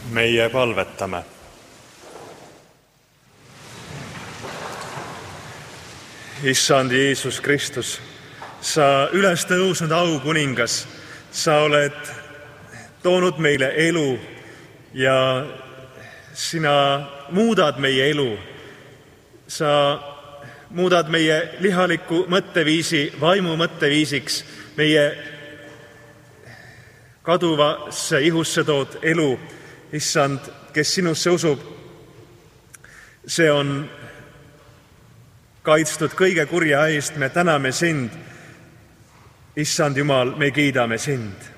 meie palvetame. Issand Jeesus Kristus, sa üles tõusnud aukuningas, sa oled toonud meile elu ja sina muudad meie elu. Sa muudad meie lihaliku mõtteviisi vaimu mõtteviisiks, meie kaduvasse ihusse tood elu. Issand, kes sinusse usub, see on kaitstud kõige kurja eest. Me täname sind, Issand Jumal, me kiidame sind.